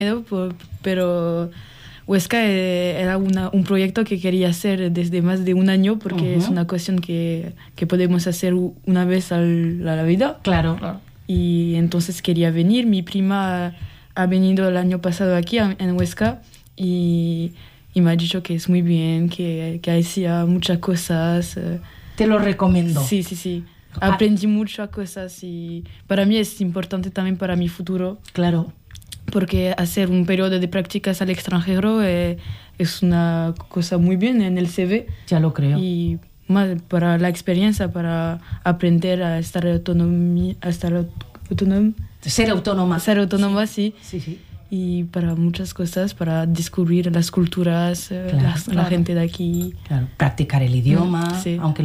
pero Huesca era un proyecto que quería hacer desde más de un año porque es una cuestión que podemos hacer una vez a la vida. Claro. Y entonces quería venir. Mi prima ha venido el año pasado aquí en Huesca y me ha dicho que es muy bien, que hacía muchas cosas. Te lo recomiendo. Sí. Aprendí muchas cosas y para mí es importante también para mi futuro. Claro. Porque hacer un periodo de prácticas al extranjero es una cosa muy bien en el CV. Ya lo creo. Y más para la experiencia, para aprender a estar autónoma. Ser autónoma. Ser autónoma, sí. Sí. Y para muchas cosas, para descubrir las culturas, la gente de aquí. Claro, practicar el idioma, sí. Aunque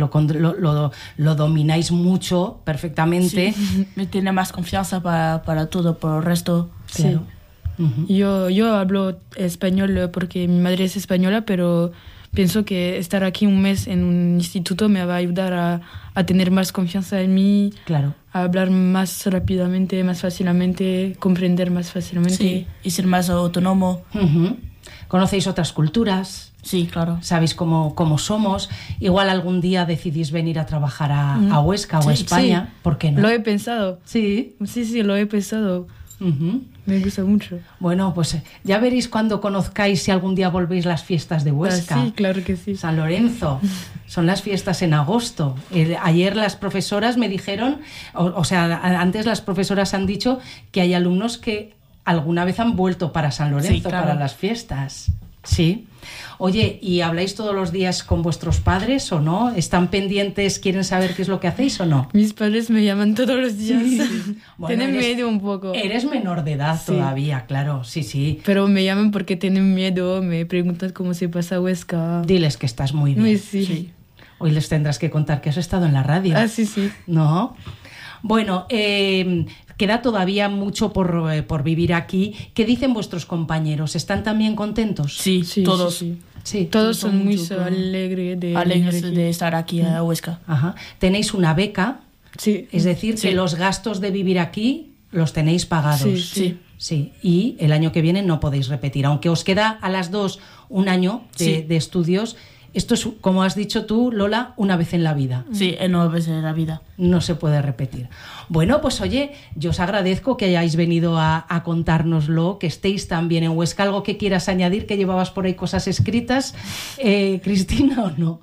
lo domináis mucho, perfectamente. Sí. Me tiene más confianza para todo, por el resto. Claro. Sí. Yo hablo español porque mi madre es española, pero pienso que estar aquí un mes en un instituto me va a ayudar a tener más confianza en mí, claro, a hablar más rápidamente, más fácilmente, comprender más fácilmente. Sí, y ser más autónomo. ¿Conocéis otras culturas? Sí, claro. ¿Sabéis cómo somos? Igual algún día decidís venir a trabajar a Huesca o a España. Sí. ¿Por qué no? Lo he pensado. Sí. Sí, lo he pensado. Me gusta mucho. Bueno, pues ya veréis cuando conozcáis, si algún día volvéis, las fiestas de Huesca. Sí, claro que sí. San Lorenzo. Son las fiestas en agosto. Ayer las profesoras me dijeron, o sea, antes las profesoras han dicho que hay alumnos que alguna vez han vuelto para San Lorenzo, sí, claro, para las fiestas. Sí. Oye, ¿y habláis todos los días con vuestros padres o no? ¿Están pendientes, quieren saber qué es lo que hacéis o no? Mis padres me llaman todos los días. Sí. Bueno, tienen miedo un poco. Eres menor de edad todavía, claro, sí. Pero me llaman porque tienen miedo, me preguntan cómo se pasa Huesca. Diles que estás muy bien. Sí. Hoy les tendrás que contar que has estado en la radio. Sí. ¿No? Bueno, queda todavía mucho por vivir aquí. ¿Qué dicen vuestros compañeros? ¿Están también contentos? Sí, todos. Sí, todos son muy alegres de estar aquí a Huesca. Ajá. ¿Tenéis una beca? Sí. Es decir, que los gastos de vivir aquí los tenéis pagados. Sí. Y el año que viene no podéis repetir. Aunque os queda a las dos un año de estudios. Esto es, como has dicho tú, Lola, una vez en la vida. Sí, una vez en la vida. No se puede repetir. Bueno, pues oye, yo os agradezco que hayáis venido a contárnoslo, que estéis también en Huesca. ¿Algo que quieras añadir, que llevabas por ahí cosas escritas, Cristina, o no?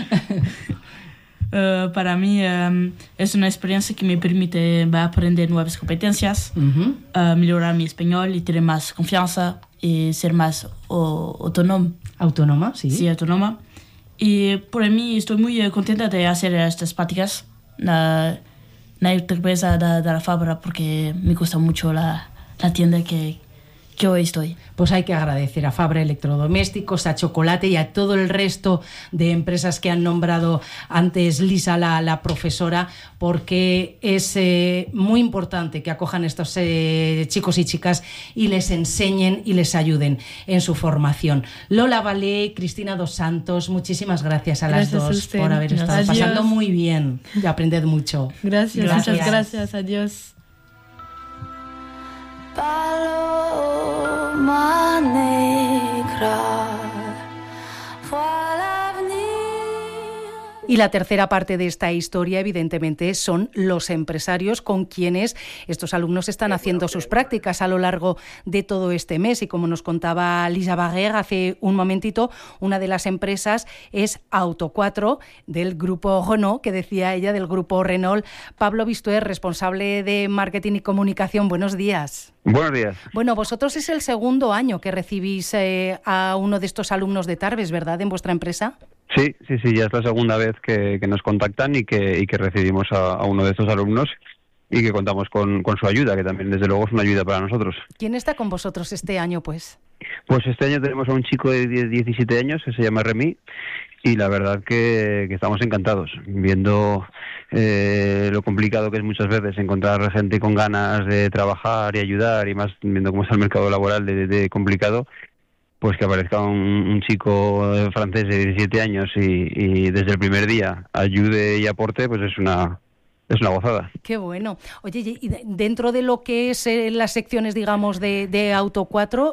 Para mí es una experiencia que me permite aprender nuevas competencias, mejorar mi español y tener más confianza y ser más autónoma. ¿Autónoma? Sí. Sí, autónoma. Y por mí estoy muy contenta de hacer estas prácticas en la empresa de la Fabra porque me gusta mucho la tienda que hoy estoy. Pues hay que agradecer a Fabra Electrodomésticos, a Chocolate y a todo el resto de empresas que han nombrado antes Lisa, la profesora, porque es muy importante que acojan estos chicos y chicas y les enseñen y les ayuden en su formación. Lola Valé, Cristina Dos Santos, muchísimas gracias a las dos por haber estado pasando muy bien y aprended mucho. Gracias, muchas gracias, adiós. Paloma negra fue al avenir. Y la tercera parte de esta historia, evidentemente, son los empresarios con quienes estos alumnos están haciendo sus prácticas a lo largo de todo este mes. Y como nos contaba Lisa Barrère hace un momentito, una de las empresas es Auto 4 del grupo Renault, que decía ella, del grupo Renault. Pablo Bistuer, responsable de marketing y comunicación. Buenos días. Buenos días. Bueno, vosotros es el segundo año que recibís a uno de estos alumnos de Tarbes, ¿verdad?, en vuestra empresa. Sí, ya es la segunda vez que nos contactan y que recibimos a uno de estos alumnos y que contamos con su ayuda, que también desde luego es una ayuda para nosotros. ¿Quién está con vosotros este año, pues? Pues este año tenemos a un chico de 17 años que se llama Remy y la verdad que estamos encantados, viendo lo complicado que es muchas veces encontrar gente con ganas de trabajar y ayudar, y más viendo cómo está el mercado laboral de complicado. Pues que aparezca un chico francés de 17 años y desde el primer día ayude y aporte, pues es una es una gozada. Qué bueno. Oye, y dentro de lo que es las secciones, digamos, de Auto 4,